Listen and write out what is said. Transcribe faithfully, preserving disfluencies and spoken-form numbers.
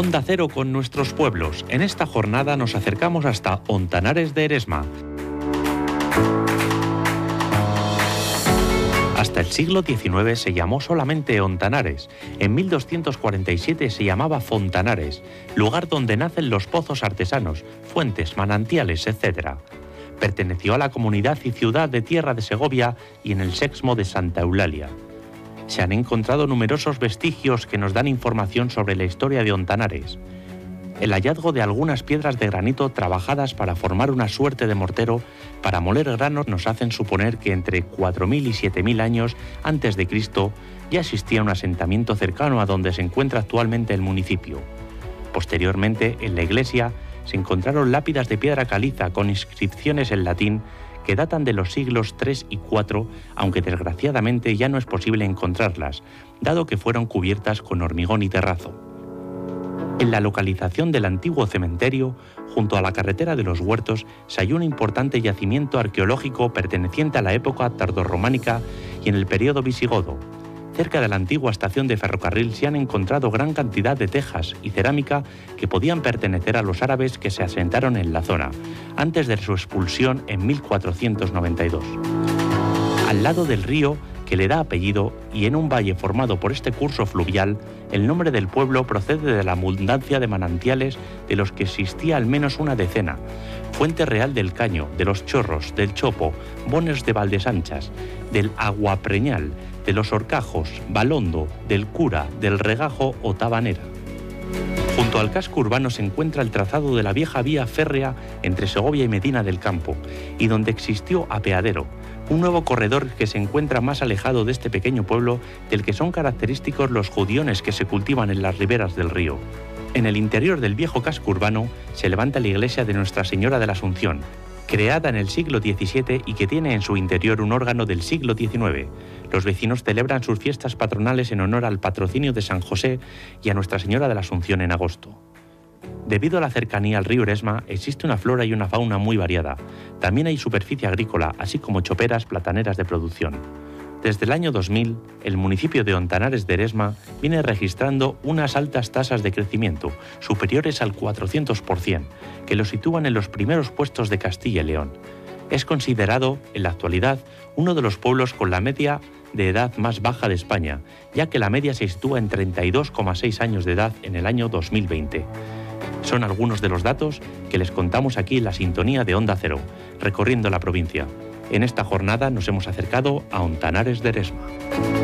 Onda Cero con nuestros pueblos. En esta jornada nos acercamos hasta Ontanares de Eresma. Hasta el siglo diecinueve se llamó solamente Ontanares. En mil doscientos cuarenta y siete se llamaba Fontanares, lugar donde nacen los pozos artesanos, fuentes, manantiales, etcétera. Perteneció a la comunidad y ciudad de Tierra de Segovia y en el Sexmo de Santa Eulalia. Se han encontrado numerosos vestigios que nos dan información sobre la historia de Ontanares. El hallazgo de algunas piedras de granito trabajadas para formar una suerte de mortero para moler granos nos hacen suponer que entre cuatro mil y siete mil años antes de Cristo ya existía un asentamiento cercano a donde se encuentra actualmente el municipio. Posteriormente, en la iglesia, se encontraron lápidas de piedra caliza con inscripciones en latín que datan de los siglos tres y cuatro, aunque desgraciadamente ya no es posible encontrarlas, dado que fueron cubiertas con hormigón y terrazo. En la localización del antiguo cementerio, junto a la carretera de los Huertos, se halló un importante yacimiento arqueológico perteneciente a la época tardorrománica y en el periodo visigodo. Cerca de la antigua estación de ferrocarril se han encontrado gran cantidad de tejas y cerámica que podían pertenecer a los árabes que se asentaron en la zona, antes de su expulsión en mil cuatrocientos noventa y dos. Al lado del río que le da apellido y en un valle formado por este curso fluvial, el nombre del pueblo procede de la abundancia de manantiales de los que existía al menos una decena: Fuente Real del Caño, de los Chorros, del Chopo, Bones de Valdesanchas, del Aguapreñal, de los Horcajos, Balondo, del Cura, del Regajo o Tabanera. Junto al casco urbano se encuentra el trazado de la vieja vía férrea entre Segovia y Medina del Campo, y donde existió apeadero, un nuevo corredor que se encuentra más alejado de este pequeño pueblo, del que son característicos los judiones que se cultivan en las riberas del río. En el interior del viejo casco urbano se levanta la iglesia de Nuestra Señora de la Asunción, creada en el siglo diecisiete y que tiene en su interior un órgano del siglo diecinueve. Los vecinos celebran sus fiestas patronales en honor al patrocinio de San José y a Nuestra Señora de la Asunción en agosto. Debido a la cercanía al río Eresma, existe una flora y una fauna muy variada. También hay superficie agrícola, así como choperas plataneras de producción. Desde el año dos mil, el municipio de Ontanares de Eresma viene registrando unas altas tasas de crecimiento, superiores al cuatrocientos por ciento, que lo sitúan en los primeros puestos de Castilla y León. Es considerado, en la actualidad, uno de los pueblos con la media de edad más baja de España, ya que la media se sitúa en treinta y dos coma seis años de edad en el año dos mil veinte. Son algunos de los datos que les contamos aquí en la sintonía de Onda Cero, recorriendo la provincia. En esta jornada nos hemos acercado a Ontanares de Eresma.